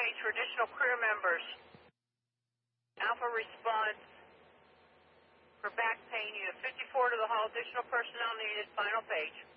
page for additional crew members. Alpha response for back pain. You have 54 to the hall. Additional personnel needed. Final page.